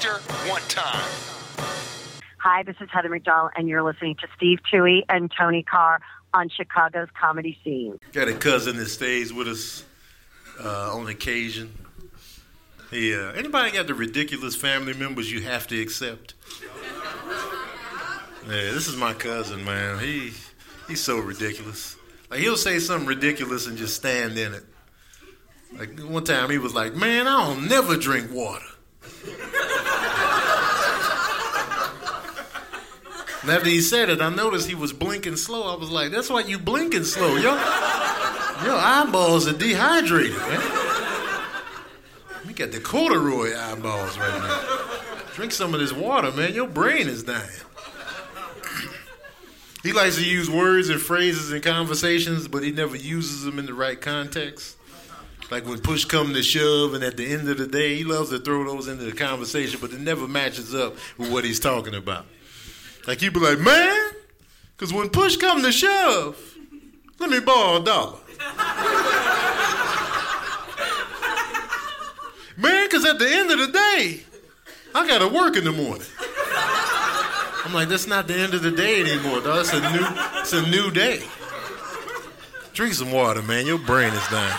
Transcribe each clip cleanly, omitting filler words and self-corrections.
Factor one time. Hi, this is Heather McDonald, and you're listening to Steve Toohey and Tony Carr on Chicago's Comedy Scene. Got a cousin that stays with us on occasion. Anybody got the ridiculous family members you have to accept? Yeah, this is my cousin, man. He's so ridiculous. Like, he'll say something ridiculous and just stand in it. Like, one time he was like, man, I'll never drink water. And after he said it, I noticed he was blinking slow. I was like, that's why you blinking slow. Your eyeballs are dehydrated, man. You got the corduroy eyeballs right now. Drink some of this water, man. Your brain is dying. He likes to use words and phrases in conversations, but he never uses them in the right context. Like when push comes to shove, and at the end of the day, he loves to throw those into the conversation, but it never matches up with what he's talking about. Like he'd be like, man, because when push comes to shove, let me borrow $1. Man, because at the end of the day, I got to work in the morning. I'm like, that's not the end of the day anymore, dog. It's a new day. Drink some water, man. Your brain is dying.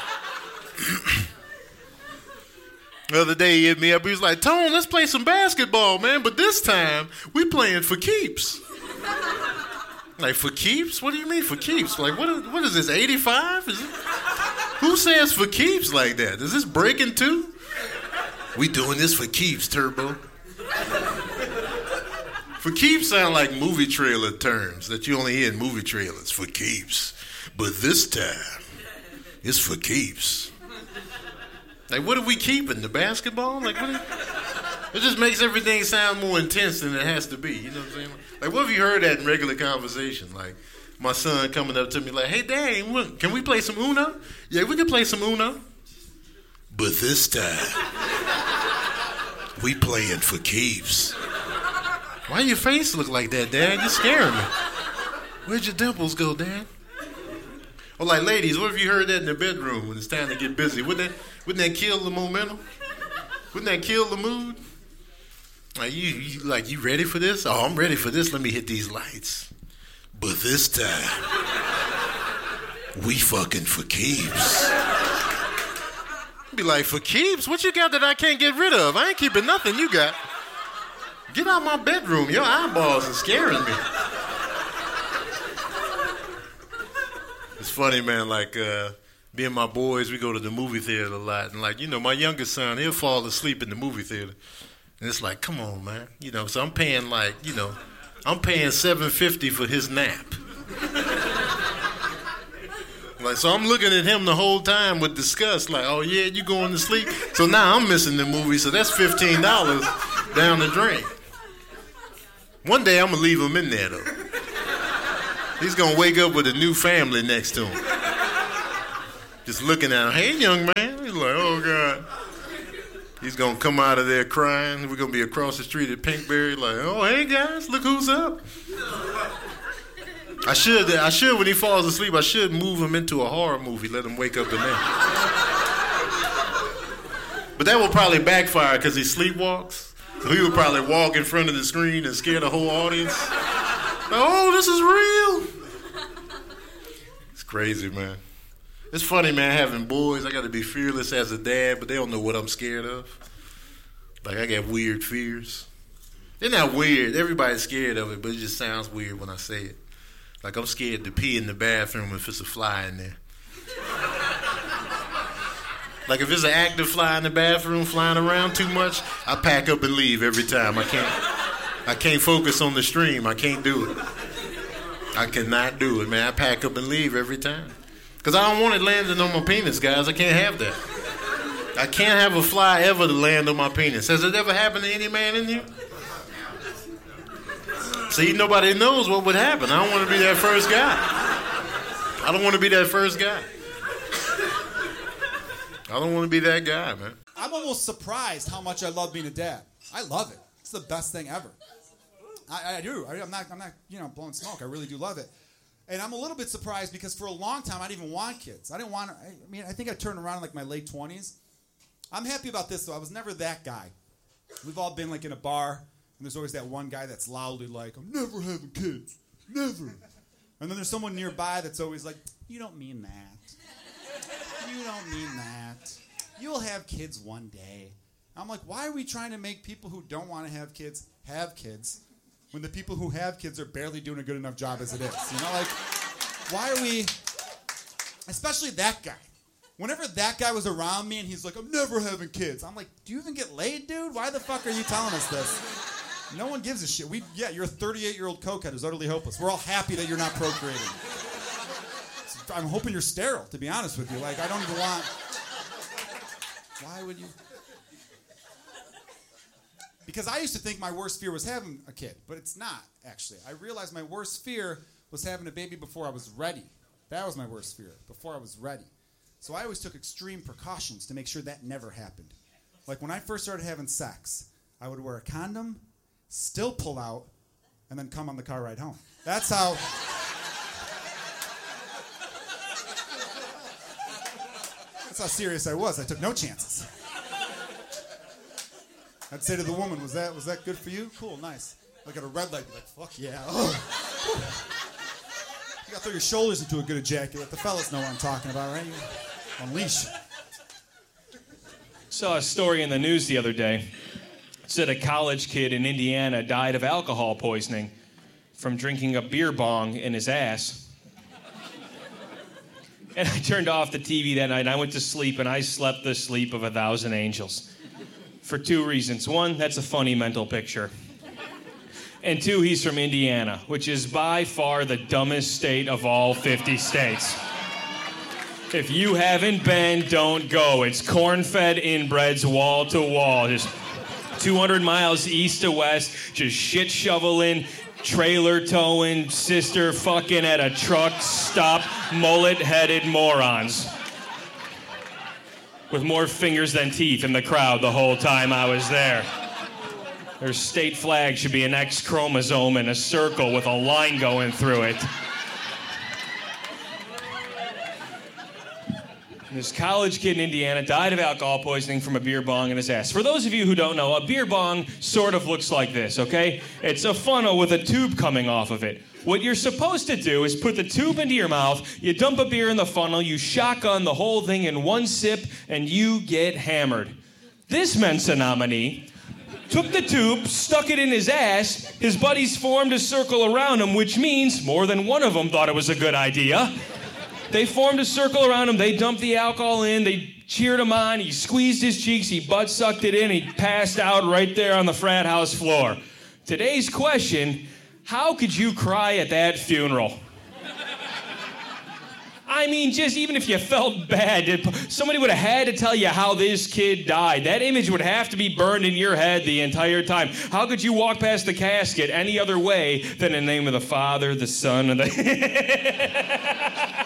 The other day he hit me up. He was like, Tone, let's play some basketball, man. But this time, we playing for keeps. Like, for keeps? What do you mean for keeps? Like, what is this, 85? Who says for keeps like that? Is this Breaking 2? We doing this for keeps, Turbo. For keeps sound like movie trailer terms that you only hear in movie trailers. For keeps. But this time, it's for keeps. Like, what are we keeping? The basketball? Like, it just makes everything sound more intense than it has to be. You know what I'm saying? Like, what have you heard that in regular conversation? Like, my son coming up to me like, hey, Dad, can we play some Uno? Yeah, we can play some Uno. But this time, we playing for keeps. Why your face look like that, Dad? You're scaring me. Where'd your dimples go, Dad? Or like, ladies, what have you heard that in the bedroom when it's time to get busy? Wouldn't that kill the momentum? Wouldn't that kill the mood? Like, you ready for this? Oh, I'm ready for this. Let me hit these lights. But this time, we fucking for keeps. Be like, for keeps? What you got that I can't get rid of? I ain't keeping nothing you got. Get out my bedroom. Your eyeballs are scaring me. It's funny, man, like, me and my boys, we go to the movie theater a lot. And, like, you know, my youngest son, he'll fall asleep in the movie theater. And it's like, come on, man. You know, so I'm paying, like, you know, I'm paying $7.50 for his nap. Like, so I'm looking at him the whole time with disgust, like, oh, yeah, you going to sleep? So now I'm missing the movie, so that's $15 down the drain. One day I'm going to leave him in there, though. He's going to wake up with a new family next to him. Just looking at him. Hey, young man. He's like, oh, God. He's going to come out of there crying. We're going to be across the street at Pinkberry like, oh, hey, guys, look who's up. I should, when he falls asleep, I should move him into a horror movie, let him wake up in there. But that will probably backfire because he sleepwalks. So he would probably walk in front of the screen and scare the whole audience. Oh, this is real. It's crazy, man. It's funny, man, having boys. I got to be fearless as a dad, but they don't know what I'm scared of. Like, I got weird fears. They're not weird. Everybody's scared of it, but it just sounds weird when I say it. Like, I'm scared to pee in the bathroom if it's a fly in there. Like, if it's an active fly in the bathroom flying around too much, I pack up and leave every time. I can't focus on the stream. I can't do it. I cannot do it, man. I pack up and leave every time. Because I don't want it landing on my penis, guys. I can't have that. I can't have a fly ever to land on my penis. Has it ever happened to any man in here? See, nobody knows what would happen. I don't want to be that first guy. I don't want to be that first guy. I don't want to be that guy, man. I'm almost surprised how much I love being a dad. I love it. It's the best thing ever. I do. I'm not, blowing smoke. I really do love it. And I'm a little bit surprised because for a long time I didn't even want kids. I think I turned around in like my late 20s. I'm happy about this though. I was never that guy. We've all been like in a bar, and there's always that one guy that's loudly like, I'm never having kids. Never. And then there's someone nearby that's always like, you don't mean that. You don't mean that. You'll have kids one day. I'm like, why are we trying to make people who don't want to have kids when the people who have kids are barely doing a good enough job as it is? You know, like, why are we, especially that guy. Whenever that guy was around me and he's like, I'm never having kids. I'm like, do you even get laid, dude? Why the fuck are you telling us this? No one gives a shit. You're a 38-year-old cokehead who's utterly hopeless. We're all happy that you're not procreating. I'm hoping you're sterile, to be honest with you. Like, I don't even want... Why would you... Because I used to think my worst fear was having a kid, but it's not, actually. I realized my worst fear was having a baby before I was ready. That was my worst fear, before I was ready. So I always took extreme precautions to make sure that never happened. Like when I first started having sex, I would wear a condom, still pull out, and then come on the car ride home. That's how... That's how serious I was. I took no chances. I'd say to the woman, was that good for you? Cool, nice. Look at a red light, be like, fuck yeah. Oh. You gotta throw your shoulders into a good ejaculate. The fellas know what I'm talking about, right? Unleash. Saw a story in the news the other day. It said a college kid in Indiana died of alcohol poisoning from drinking a beer bong in his ass. And I turned off the TV that night, and I went to sleep, and I slept the sleep of 1,000 angels. For two reasons. One, that's a funny mental picture. And two, he's from Indiana, which is by far the dumbest state of all 50 states. If you haven't been, don't go. It's corn-fed inbreds wall to wall. Just 200 miles east to west, just shit shoveling, trailer towing, sister fucking at a truck stop, mullet-headed morons. With more fingers than teeth in the crowd the whole time I was there. Their state flag should be an X chromosome in a circle with a line going through it. This college kid in Indiana died of alcohol poisoning from a beer bong in his ass. For those of you who don't know, a beer bong sort of looks like this, okay? It's a funnel with a tube coming off of it. What you're supposed to do is put the tube into your mouth, you dump a beer in the funnel, you shotgun the whole thing in one sip, and you get hammered. This Mensa nominee took the tube, stuck it in his ass, his buddies formed a circle around him, which means more than one of them thought it was a good idea. They formed a circle around him, they dumped the alcohol in, they cheered him on, he squeezed his cheeks, he butt-sucked it in, he passed out right there on the frat house floor. Today's question, how could you cry at that funeral? I mean, just even if you felt bad, somebody would have had to tell you how this kid died. That image would have to be burned in your head the entire time. How could you walk past the casket any other way than in the name of the Father, the Son, and the...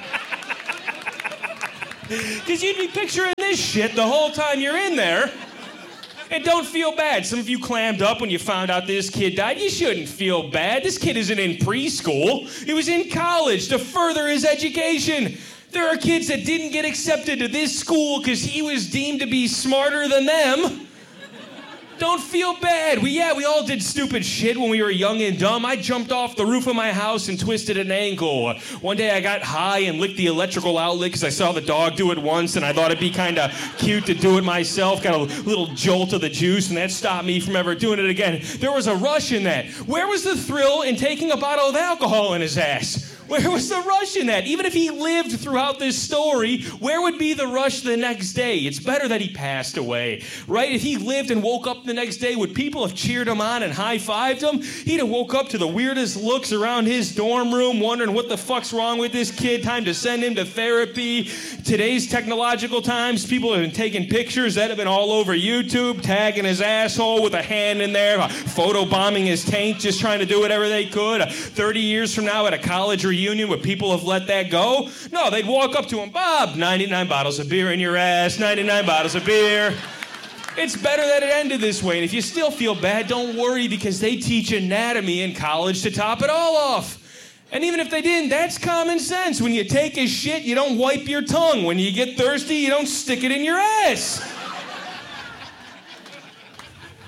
Because you'd be picturing this shit the whole time you're in there. And don't feel bad. Some of you clammed up when you found out this kid died. You shouldn't feel bad. This kid isn't in preschool. He was in college to further his education. There are kids that didn't get accepted to this school because he was deemed to be smarter than them. Don't feel bad. We all did stupid shit when we were young and dumb. I jumped off the roof of my house and twisted an ankle. One day I got high and licked the electrical outlet because I saw the dog do it once and I thought it'd be kind of cute to do it myself. Got a little jolt of the juice and that stopped me from ever doing it again. There was a rush in that. Where was the thrill in taking a bottle of alcohol in his ass? Where was the rush in that? Even if he lived throughout this story, where would be the rush the next day? It's better that he passed away, right? If he lived and woke up the next day, would people have cheered him on and high-fived him? He'd have woke up to the weirdest looks around his dorm room, wondering what the fuck's wrong with this kid, time to send him to therapy. Today's technological times, people have been taking pictures that have been all over YouTube, tagging his asshole with a hand in there, photobombing his taint, just trying to do whatever they could. 30 years from now at a college reunion, would people have let that go? No, they'd walk up to him, Bob, 99 bottles of beer in your ass, 99 bottles of beer. It's better that it ended this way. And if you still feel bad, don't worry, because they teach anatomy in college to top it all off. And even if they didn't, that's common sense. When you take a shit, you don't wipe your tongue. When you get thirsty, you don't stick it in your ass.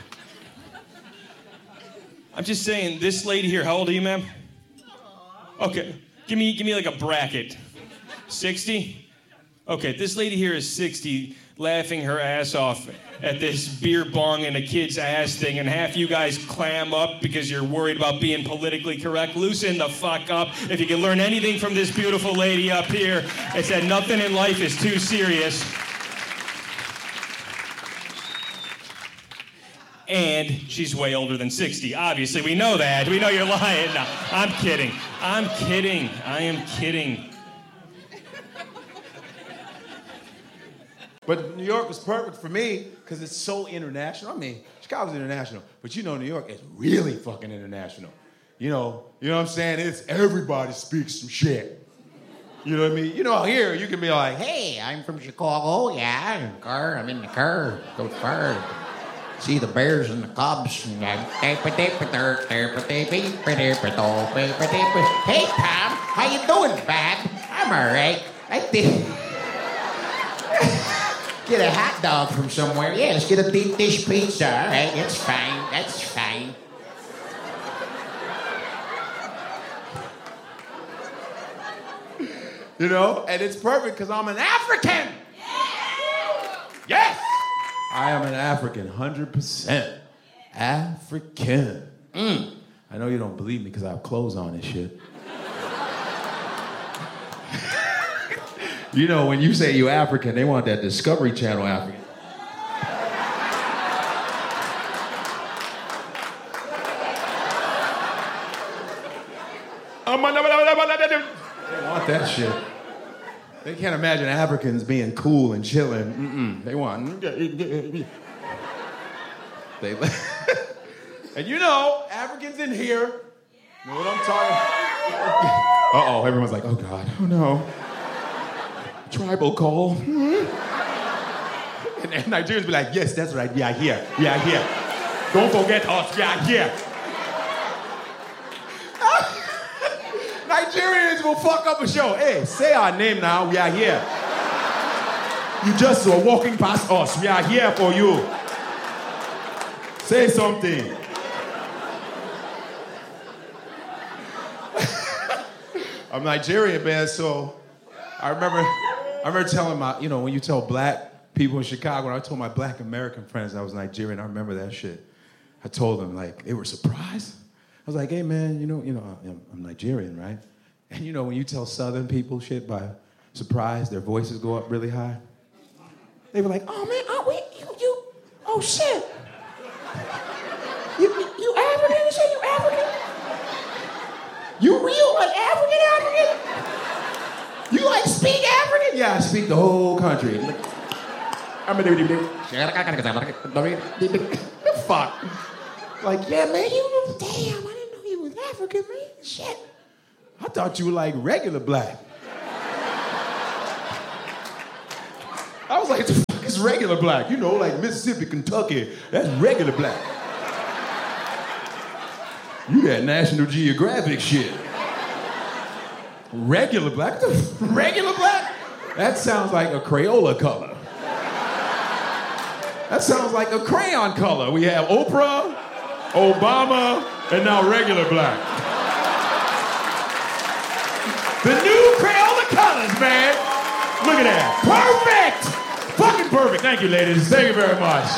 I'm just saying, this lady here, how old are you, ma'am? Okay, give me like a bracket. 60? Okay, this lady here is 60, laughing her ass off at this beer bong and a kid's ass thing, and half you guys clam up because you're worried about being politically correct. Loosen the fuck up. If you can learn anything from this beautiful lady up here, it's that nothing in life is too serious. And she's way older than 60. Obviously, we know that. We know you're lying. No, I'm kidding. I am kidding. But New York was perfect for me because it's so international. I mean, Chicago's international, but you know New York is really fucking international. You know what I'm saying? It's everybody speaks some shit. You know what I mean? You know, here you can be like, hey, I'm from Chicago. Yeah, I'm in the car. Go far. See the Bears and the Cubs. Hey, Tom, how you doing, Bob? I'm all right. I think... Get a hot dog from somewhere. Yeah, let's get a deep dish pizza. All right, that's fine. You know, and it's perfect because I'm an African. Yes! I am an African, 100% African. I know you don't believe me because I have clothes on and shit. You know, when you say you African, they want that Discovery Channel African. They want that shit. They can't imagine Africans being cool and chilling. They want... And you know, Africans in here know what I'm talking... Uh-oh, everyone's like, oh God, oh no. Tribal call. And Nigerians be like, yes, that's right, we are here. Don't forget us, we are here. Nigerians will fuck up a show. Hey, say our name now, we are here. You just were walking past us, we are here for you. Say something. I'm Nigerian, man, so I remember telling my, you know, when you tell black people in Chicago, when I told my black American friends I was Nigerian, I remember that shit. I told them, like, they were surprised. I was like, hey, man, you know, I'm Nigerian, right? And, you know, when you tell Southern people shit by surprise, their voices go up really high. They were like, oh, man, oh, shit. You African? You say you African? You real, like, African? You, like, speak African? Yeah, I speak the whole country. The fuck? Like, yeah, man, damn, I didn't know you was African, man. Shit. I thought you were, like, regular black. I was like, the fuck is regular black? You know, like Mississippi, Kentucky, that's regular black. You got National Geographic shit. Regular black? Regular black? That sounds like a Crayola color. That sounds like a crayon color. We have Oprah, Obama, and now regular black. The new Crayola colors, man. Look at that. Perfect! Fucking perfect. Thank you, ladies. Thank you very much.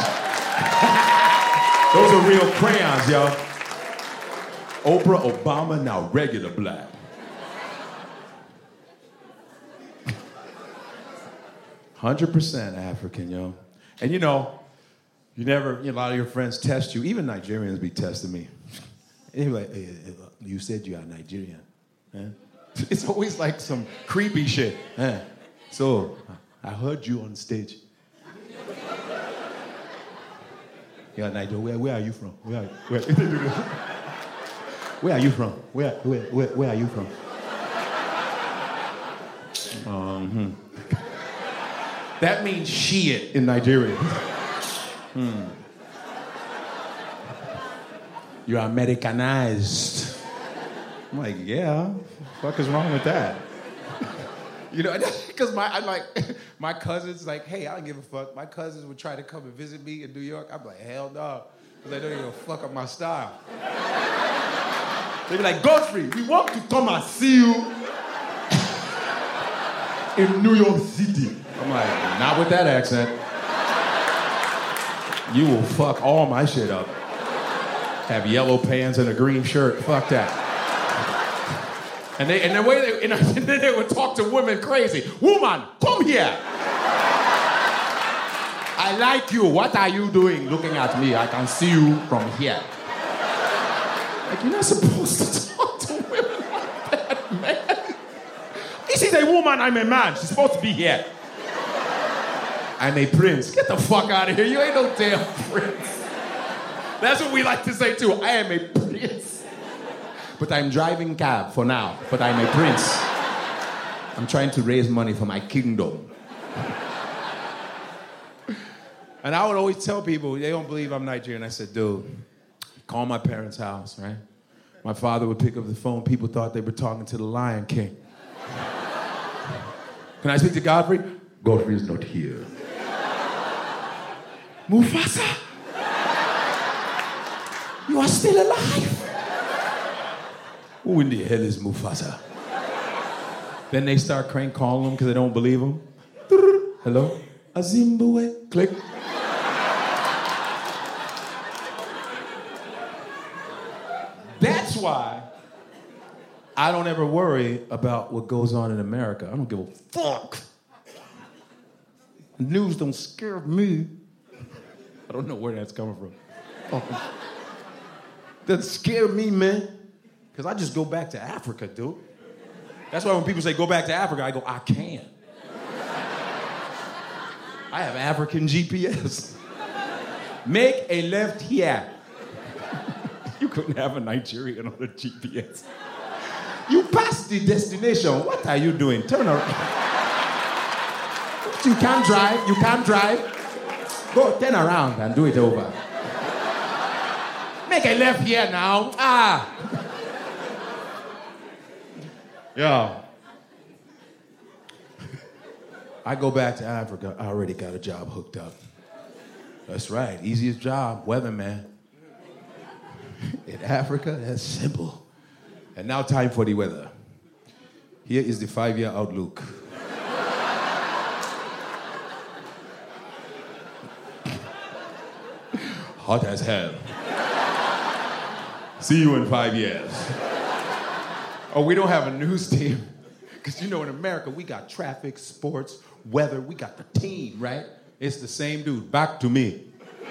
Those are real crayons, y'all. Oprah, Obama, now regular black. "100% African, yo." And you know, a lot of your friends test you. Even Nigerians be testing me. And they be like, hey, you said you are Nigerian. Huh? It's always like some creepy shit. Huh? So, I heard you on stage. Yeah, Nigerian, where are you from? Where are you from? Where are you from? That means shit in Nigeria. You're Americanized. I'm like, yeah, what the fuck is wrong with that? You know, because my cousins, like, hey, I don't give a fuck. My cousins would try to come and visit me in New York. I'm like, hell no, because I don't even fuck up my style. They be like, Godfrey, we want to come and see you in New York City. I'm like, not with that accent. You will fuck all my shit up. Have yellow pants and a green shirt. Fuck that. And the way they would talk to women crazy. Woman, come here. I like you. What are you doing looking at me? I can see you from here. Like, you're not supposed to talk to women like that, man. This is a woman, I'm a man. She's supposed to be here. I'm a prince. Get the fuck out of here. You ain't no damn prince. That's what we like to say too. I am a prince. But I'm driving cab for now. But I'm a prince. I'm trying to raise money for my kingdom. And I would always tell people, they don't believe I'm Nigerian. I said, dude, call my parents' house, right? My father would pick up the phone. People thought they were talking to the Lion King. Can I speak to Godfrey? Godfrey is not here. Mufasa? You are still alive? Who in the hell is Mufasa? Then they start calling him because they don't believe him. Hello? Azimbwe. Click. That's why I don't ever worry about what goes on in America. I don't give a fuck. News don't scare me. I don't know where that's coming from. Doesn't scare me, man. Because I just go back to Africa, dude. That's why when people say go back to Africa, I go, I can't. I have African GPS. Make a left here. You couldn't have a Nigerian on a GPS. You passed the destination. What are you doing? Turn around. You can't drive. You can't drive. Go turn around and do it over. Make a left here now. Yeah. I go back to Africa. I already got a job hooked up. That's right. Easiest job, weatherman. In Africa, that's simple. And now time for the weather. Here is the 5-year outlook. Hot as hell. See you in 5 years. Oh, we don't have a news team. Because you know in America, we got traffic, sports, weather. We got the team, right? It's the same dude. Back to me.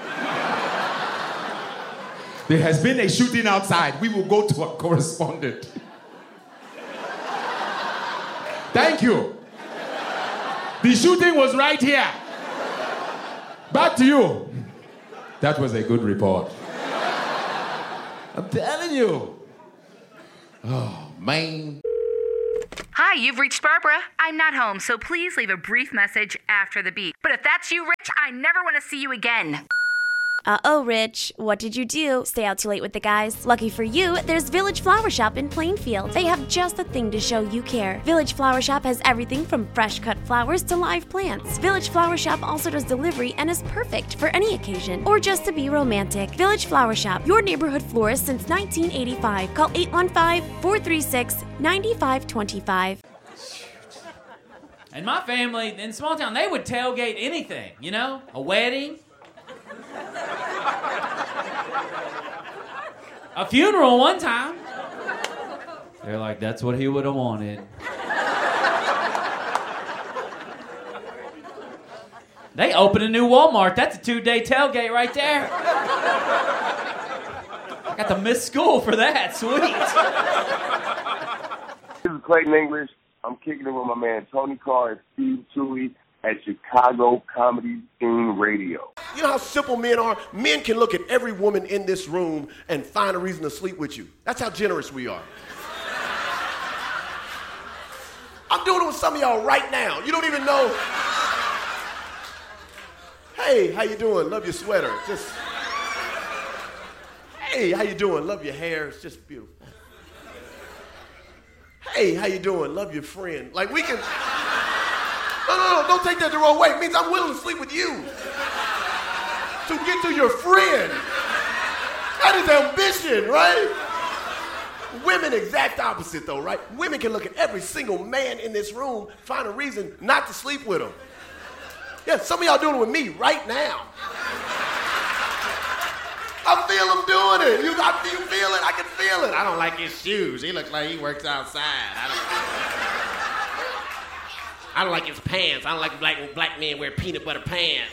There has been a shooting outside. We will go to a correspondent. Thank you. The shooting was right here. Back to you. That was a good report. I'm telling you. Oh, man. Hi, you've reached Barbara. I'm not home, so please leave a brief message after the beep. But if that's you, Rich, I never want to see you again. Uh-oh, Rich. What did you do? Stay out too late with the guys? Lucky for you, there's Village Flower Shop in Plainfield. They have just the thing to show you care. Village Flower Shop has everything from fresh cut flowers to live plants. Village Flower Shop also does delivery and is perfect for any occasion or just to be romantic. Village Flower Shop, your neighborhood florist since 1985. Call 815-436-9525. And my family in small town, they would tailgate anything, you know? A wedding. A funeral one time. They're like, that's what he would have wanted. They opened a new Walmart. That's a 2-day tailgate right there. Got to miss school for that. Sweet. This is Clayton English. I'm kicking it with my man Tony Carr and Steve Chewy at Chicago Comedy Scene Radio. You know how simple men are? Men can look at every woman in this room and find a reason to sleep with you. That's how generous we are. I'm doing it with some of y'all right now. You don't even know. Hey, how you doing? Love your sweater. Just, hey, how you doing? Love your hair. It's just beautiful. Hey, how you doing? Love your friend. Like we can... No, don't take that the wrong way. It means I'm willing to sleep with you. To get to your friend. That is ambition, right? Women, exact opposite though, right? Women can look at every single man in this room, find a reason not to sleep with him. Yeah, some of y'all doing it with me right now. I feel him doing it. You feel it? I can feel it. I don't like his shoes. He looks like he works outside. I don't like his pants. I don't like black men wear peanut butter pants.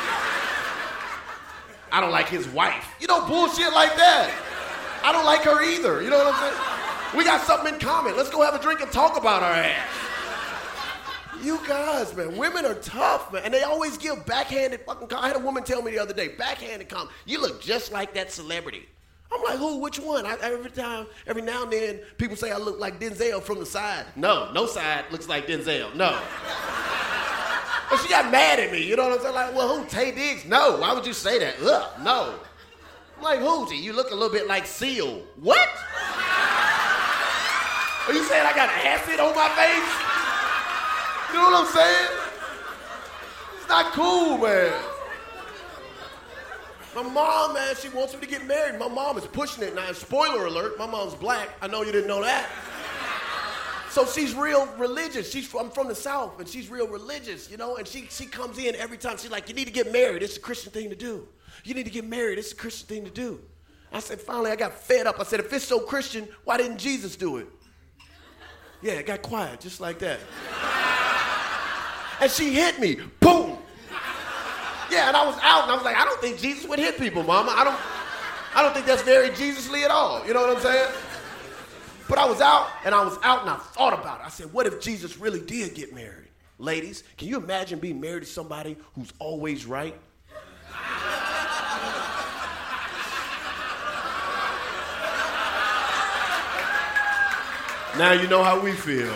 I don't like his wife. You know, bullshit like that. I don't like her either. You know what I'm saying? We got something in common. Let's go have a drink and talk about our ass. You guys, man, women are tough, man. And they always give backhanded fucking comments. I had a woman tell me the other day, backhanded comments. You look just like that celebrity. I'm like, who? Which one? Every now and then, people say I look like Denzel from the side. No side looks like Denzel. No. But she got mad at me. You know what I'm saying? Like, well, who? Taye Diggs? No. Why would you say that? Ugh, no. I'm like, who? You look a little bit like Seal. What? Are you saying I got acid on my face? You know what I'm saying? It's not cool, man. My mom, man, she wants me to get married. My mom is pushing it now. Spoiler alert, my mom's black. I know you didn't know that. So she's real religious. I'm from the South, and she's real religious, you know? And she comes in every time. She's like, you need to get married. It's a Christian thing to do. You need to get married. It's a Christian thing to do. I said, finally, I got fed up. I said, if it's so Christian, why didn't Jesus do it? Yeah, it got quiet, just like that. And she hit me. Boom. Yeah, and I was out, and I was like, I don't think Jesus would hit people, Mama. I don't think that's very Jesus-ly at all. You know what I'm saying? But I was out, and I thought about it. I said, what if Jesus really did get married? Ladies, can you imagine being married to somebody who's always right? Now you know how we feel.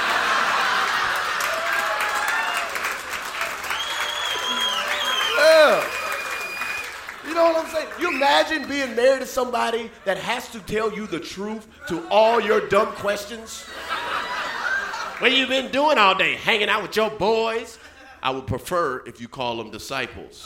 Yeah. You know what I'm saying? You imagine being married to somebody that has to tell you the truth to all your dumb questions? What you been doing all day? Hanging out with your boys? I would prefer if you call them disciples.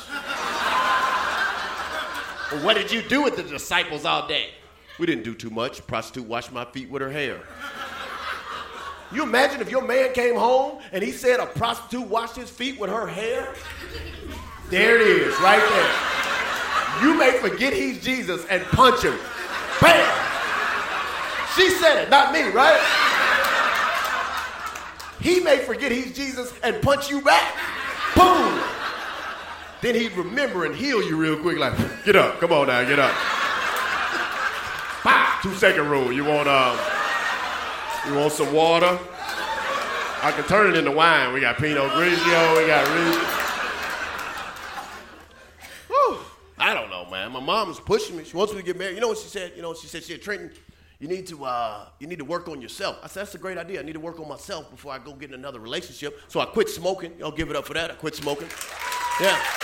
Well, what did you do with the disciples all day? We didn't do too much. Prostitute washed my feet with her hair. You imagine if your man came home and he said a prostitute washed his feet with her hair? There it is, right there. You may forget he's Jesus and punch him. Bam! She said it, not me, right? He may forget he's Jesus and punch you back. Boom! Then he'd remember and heal you real quick, like, get up, come on now, get up. 2-second rule. You want some water? I can turn it into wine. We got Pinot Grigio, we got Riesling. I don't know, man. My mom is pushing me. She wants me to get married. You know what she said? She said, Trenton, you need to work on yourself. I said, that's a great idea. I need to work on myself before I go get in another relationship. So I quit smoking. Y'all give it up for that. I quit smoking. Yeah.